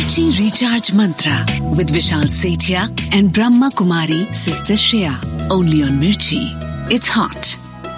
Mirchi Recharge Mantra with Vishal Sethia and Brahma Kumari Sister Shreya. Only on Mirchi. It's hot.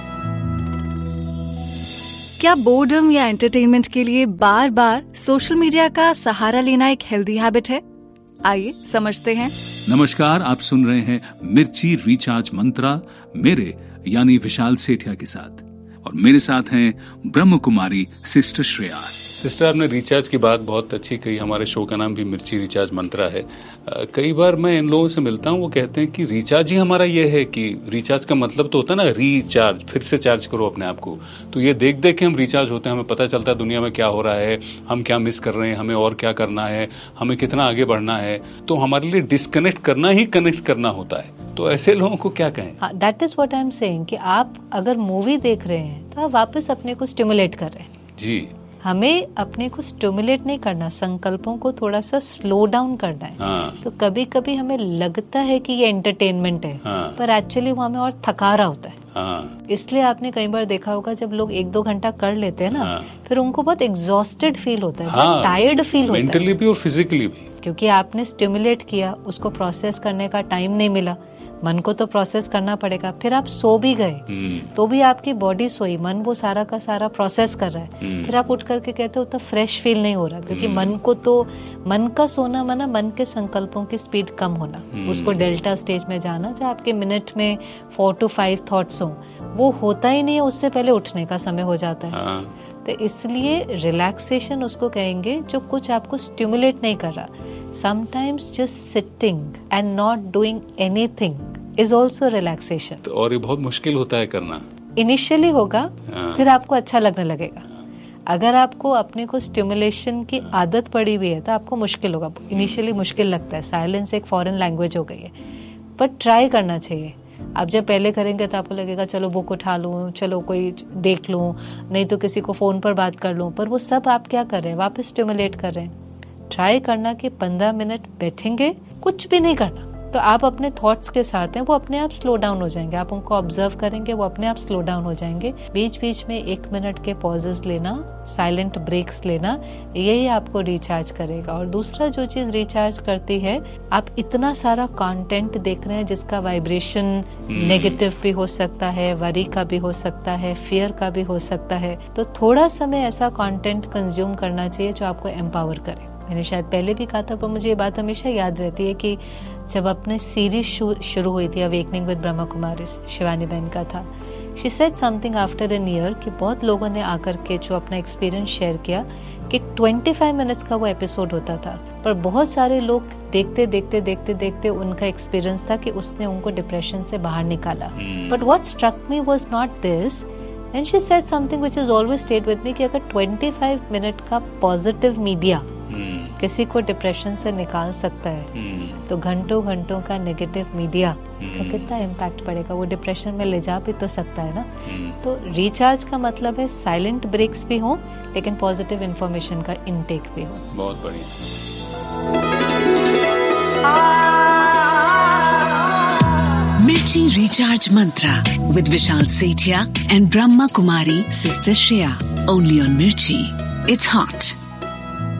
क्या boredom या entertainment के लिए बार बार social media का सहारा लेना एक हेल्दी हैबिट है? आइए समझते हैं। नमस्कार, आप सुन रहे हैं मिर्ची रिचार्ज मंत्रा मेरे यानी विशाल सेठिया के साथ, और मेरे साथ हैं ब्रह्म कुमारी सिस्टर श्रेया। सिस्टर, आपने रिचार्ज की बात बहुत अच्छी कही। हमारे शो का नाम भी मिर्ची रिचार्ज मंत्रा है। कई बार मैं इन लोगों से मिलता हूँ, वो कहते हैं कि रिचार्ज ही हमारा ये है कि रिचार्ज का मतलब तो होता है ना रिचार्ज, फिर से चार्ज करो अपने आप को। तो ये देख देख के हम रिचार्ज होते हैं, हमें पता चलता है दुनिया में क्या हो रहा है, हम क्या मिस कर रहे हैं, हमें और क्या करना है, हमें कितना आगे बढ़ना है। तो हमारे लिए डिस्कनेक्ट करना ही कनेक्ट करना होता है। तो ऐसे लोगों को क्या कहें? That is what I am saying कि आप अगर मूवी देख रहे हैं तो आप वापस अपने को स्टिमुलेट कर रहे हैं। जी, हमें अपने को स्टिमुलेट नहीं करना, संकल्पों को थोड़ा सा स्लो डाउन करना है। हाँ। तो कभी कभी हमें लगता है कि ये एंटरटेनमेंट है, हाँ। पर एक्चुअली वो हमें और थका रहा होता है। हाँ। इसलिए आपने कई बार देखा होगा जब लोग 1-2 घंटा कर लेते हैं ना, हाँ। फिर उनको बहुत एग्जॉस्टेड फील होता है, हाँ। बहुत टायर्ड फील होता है, मेंटली भी और फिजिकली भी, क्योंकि आपने स्टिमुलेट किया, उसको प्रोसेस करने का टाइम नहीं मिला। मन को तो प्रोसेस करना पड़ेगा, फिर आप सो भी गए तो भी आपकी बॉडी सोई, मन वो सारा का सारा प्रोसेस कर रहा है। फिर आप उठ करके कहते हो तो फ्रेश फील नहीं हो रहा, क्योंकि मन का सोना माना मन के संकल्पों की स्पीड कम होना, उसको डेल्टा स्टेज में जाना, जहाँ आपके मिनट में 4 to 5 थॉट्स हो, वो होता ही नहीं है, उससे पहले उठने का समय हो जाता है। तो इसलिए रिलैक्सेशन उसको कहेंगे जो कुछ आपको स्टिमुलेट नहीं कर रहा। Sometimes just sitting and not doing anything is also relaxation. तो और ये बहुत मुश्किल होता है करना। इनिशियली होगा, फिर आपको अच्छा लगने लगेगा। अगर आपको अपने को स्टिमुलेशन की आदत पड़ी हुई है तो आपको मुश्किल होगा, इनिशियली मुश्किल लगता है। साइलेंस एक फॉरेन लैंग्वेज हो गई है, पर ट्राई करना चाहिए। आप जब पहले करेंगे तो आपको लगेगा चलो बुक उठा लूँ, चलो कोई देख लूँ, नहीं तो किसी को फोन पर बात कर लूँ, पर वो सब आप क्या कर रहे हैं, वापस स्टिमुलेट कर रहे हैं। ट्राई करना कि 15 मिनट बैठेंगे, कुछ भी नहीं करना, तो आप अपने थॉट्स के साथ हैं, वो अपने आप स्लो डाउन हो जाएंगे। आप उनको ऑब्जर्व करेंगे, वो अपने आप स्लो डाउन हो जाएंगे। बीच बीच में 1 मिनट के पॉजेस लेना, साइलेंट ब्रेक्स लेना, यही आपको रिचार्ज करेगा। और दूसरा जो चीज रिचार्ज करती है, आप इतना सारा कंटेंट देख रहे हैं जिसका वाइब्रेशन नेगेटिव भी हो सकता है, वरी का भी हो सकता है, फियर का भी हो सकता है। तो थोड़ा समय ऐसा कंटेंट कंज्यूम करना चाहिए जो आपको एम्पावर करे। मैंने शायद पहले भी कहा था, पर मुझे ये बात हमेशा याद रहती है कि जब अपने सीरीज शुरू हुई थी अवेकनिंग विद ब्रह्मा कुमारी, शिवानी बहन का था, she said something after an year कि बहुत लोगों ने आकर के जो अपना एक्सपीरियंस शेयर किया कि 25 मिनट्स का वो एपिसोड होता था, पर बहुत सारे लोग देखते देखते देखते देखते उनका एक्सपीरियंस था कि उसने उनको डिप्रेशन से बाहर निकाला। But what struck me was not this, and she said something which has always stayed with me कि अगर 25 मिनट का पॉजिटिव मीडिया किसी को डिप्रेशन से निकाल सकता है, तो घंटों घंटों का नेगेटिव मीडिया का कितना इम्पैक्ट पड़ेगा, वो डिप्रेशन में ले जा भी तो सकता है ना। तो रिचार्ज का मतलब है साइलेंट ब्रेक्स भी हो, लेकिन पॉजिटिव इंफॉर्मेशन का इनटेक भी हो। बहुत बढ़िया। Mirchi Recharge Mantra with Vishal Sethia and Brahma Kumari Sister Shreya. Only on Mirchi. It's hot.